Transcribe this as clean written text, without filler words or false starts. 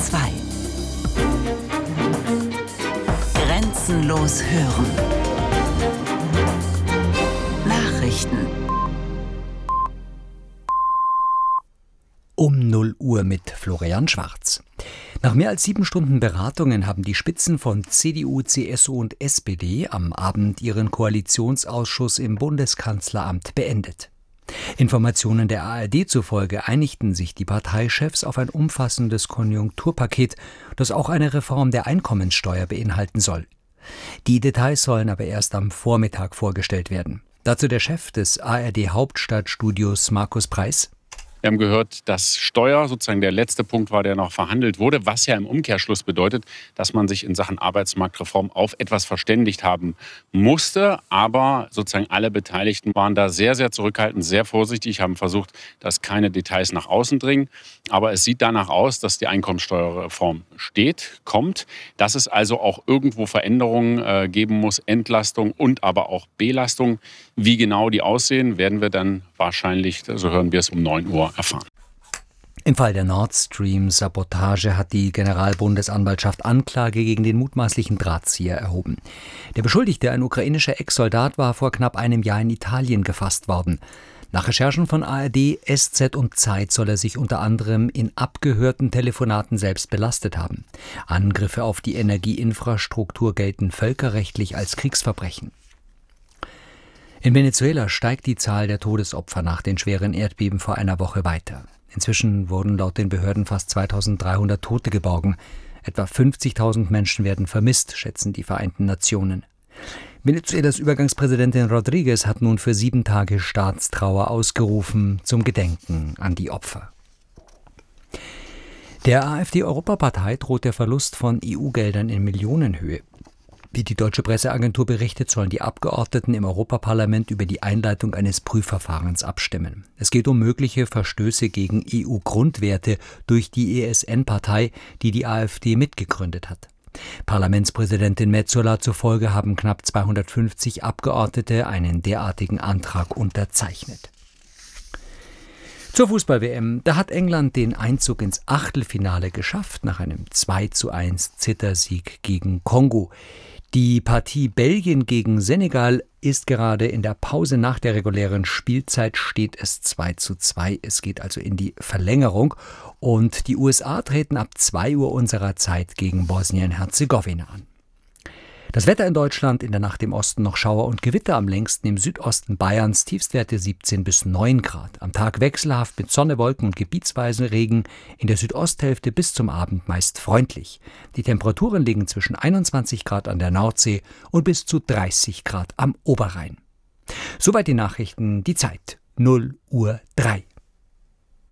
2. Grenzenlos hören. Nachrichten. Um 0 Uhr mit Florian Schwarz. Nach mehr als 7 Stunden Beratungen haben die Spitzen von CDU, CSU und SPD am Abend ihren Koalitionsausschuss im Bundeskanzleramt beendet. Informationen der ARD zufolge einigten sich die Parteichefs auf ein umfassendes Konjunkturpaket, das auch eine Reform der Einkommenssteuer beinhalten soll. Die Details sollen aber erst am Vormittag vorgestellt werden. Dazu der Chef des ARD Hauptstadtstudios Markus Preis. Wir haben gehört, dass Steuer sozusagen der letzte Punkt war, der noch verhandelt wurde, was ja im Umkehrschluss bedeutet, dass man sich in Sachen Arbeitsmarktreform auf etwas verständigt haben musste. Aber sozusagen alle Beteiligten waren da sehr, sehr zurückhaltend, sehr vorsichtig, haben versucht, dass keine Details nach außen dringen. Aber es sieht danach aus, dass die Einkommensteuerreform kommt, dass es also auch irgendwo Veränderungen geben muss, Entlastung und aber auch Belastung. Wie genau die aussehen, werden wir dann wahrscheinlich, so hören wir es, um 9 Uhr erfahren. Im Fall der Nord Stream-Sabotage hat die Generalbundesanwaltschaft Anklage gegen den mutmaßlichen Drahtzieher erhoben. Der Beschuldigte, ein ukrainischer Ex-Soldat, war vor knapp einem Jahr in Italien gefasst worden. Nach Recherchen von ARD, SZ und Zeit soll er sich unter anderem in abgehörten Telefonaten selbst belastet haben. Angriffe auf die Energieinfrastruktur gelten völkerrechtlich als Kriegsverbrechen. In Venezuela steigt die Zahl der Todesopfer nach den schweren Erdbeben vor einer Woche weiter. Inzwischen wurden laut den Behörden fast 2300 Tote geborgen. Etwa 50.000 Menschen werden vermisst, schätzen die Vereinten Nationen. Venezuelas Übergangspräsidentin Rodriguez hat nun für 7 Tage Staatstrauer ausgerufen zum Gedenken an die Opfer. Der AfD-Europapartei droht der Verlust von EU-Geldern in Millionenhöhe. Wie die deutsche Presseagentur berichtet, sollen die Abgeordneten im Europaparlament über die Einleitung eines Prüfverfahrens abstimmen. Es geht um mögliche Verstöße gegen EU-Grundwerte durch die ESN-Partei, die die AfD mitgegründet hat. Parlamentspräsidentin Metsola zufolge haben knapp 250 Abgeordnete einen derartigen Antrag unterzeichnet. Zur Fußball-WM. Da hat England den Einzug ins Achtelfinale geschafft, nach einem 2:1 Zittersieg gegen Kongo. Die Partie Belgien gegen Senegal ist gerade in der Pause nach der regulären Spielzeit, steht es 2:2. Es geht also in die Verlängerung. Und die USA treten ab 2 Uhr unserer Zeit gegen Bosnien-Herzegowina an. Das Wetter in Deutschland: in der Nacht im Osten noch Schauer und Gewitter, am längsten im Südosten Bayerns, Tiefstwerte 17 bis 9 Grad. Am Tag wechselhaft mit Sonne, Wolken und gebietsweise Regen, in der Südosthälfte bis zum Abend meist freundlich. Die Temperaturen liegen zwischen 21 Grad an der Nordsee und bis zu 30 Grad am Oberrhein. Soweit die Nachrichten, die Zeit 0:03 Uhr.